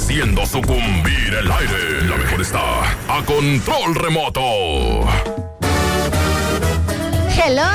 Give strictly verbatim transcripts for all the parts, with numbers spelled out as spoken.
haciendo sucumbir el aire. La mejor está a control remoto. Hello.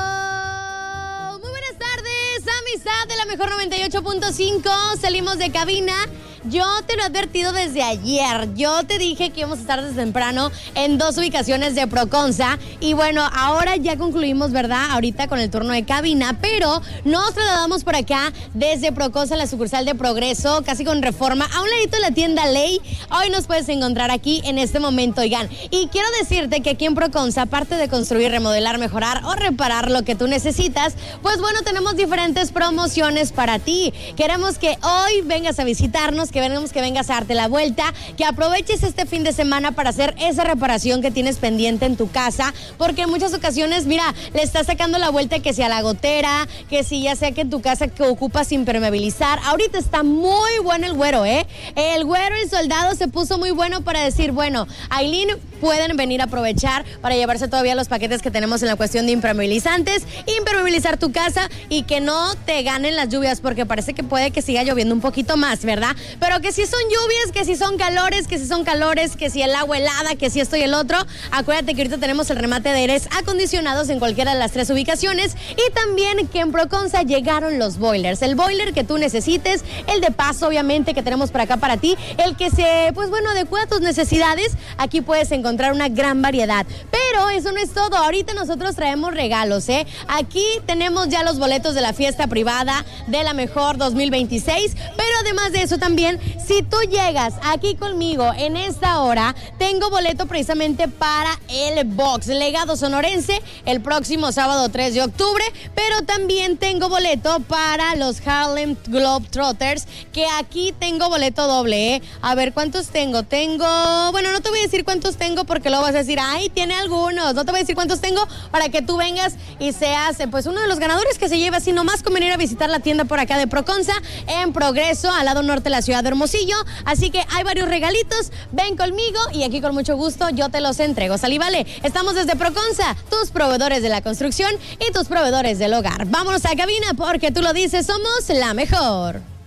Muy buenas tardes, amistad de la mejor noventa y ocho punto cinco. Salimos de cabina. Yo te lo he advertido desde ayer. Yo te dije que íbamos a estar desde temprano en dos ubicaciones de Proconza. Y bueno, ahora ya concluimos, ¿verdad? Ahorita con el turno de cabina. Pero nos trasladamos por acá desde Proconza, la sucursal de Progreso, casi con Reforma, a un ladito de la tienda Ley. Hoy nos puedes encontrar aquí en este momento, oigan. Y quiero decirte que aquí en Proconza, aparte de construir, remodelar, mejorar o reparar lo que tú necesitas, pues bueno, tenemos diferentes promociones para ti. Queremos que hoy vengas a visitarnos, que venimos que vengas a darte la vuelta, que aproveches este fin de semana para hacer esa reparación que tienes pendiente en tu casa, porque en muchas ocasiones, mira, le estás sacando la vuelta que si a la gotera, que si ya sea que en tu casa que ocupas impermeabilizar. Ahorita está muy bueno el güero, ¿eh? El güero, el soldado se puso muy bueno para decir, bueno, Aileen, pueden venir a aprovechar para llevarse todavía los paquetes que tenemos en la cuestión de impermeabilizantes, impermeabilizar tu casa y que no te ganen las lluvias, porque parece que puede que siga lloviendo un poquito más, ¿verdad? Pero que si son lluvias, que si son calores, que si son calores, que si el agua helada, que si esto y el otro, acuérdate que ahorita tenemos el remate de aires acondicionados en cualquiera de las tres ubicaciones, y también que en Proconza llegaron los boilers, el boiler que tú necesites, el de paso obviamente que tenemos por acá para ti, el que se, pues bueno, adecua a tus necesidades. Aquí puedes encontrar una gran variedad, pero eso no es todo. Ahorita nosotros traemos regalos, ¿eh? Aquí tenemos ya los boletos de la fiesta privada de la mejor dos mil veintiséis, pero además de eso también, si tú llegas aquí conmigo en esta hora, tengo boleto precisamente para el Box Legado Sonorense el próximo sábado tres de octubre, pero también tengo boleto para los Harlem Globetrotters, que aquí tengo boleto doble, ¿eh? A ver, ¿cuántos tengo? Tengo, bueno, no te voy a decir cuántos tengo porque luego vas a decir, ay, tiene algunos. No te voy a decir cuántos tengo para que tú vengas y seas, pues, uno de los ganadores que se lleva así nomás con venir a visitar la tienda por acá de Proconza, en Progreso, al lado norte de la ciudad de Hermosillo. Así que hay varios regalitos, ven conmigo y aquí con mucho gusto yo te los entrego. Salí, vale, estamos desde Proconza, tus proveedores de la construcción y tus proveedores del hogar. Vámonos a cabina porque tú lo dices, somos la mejor.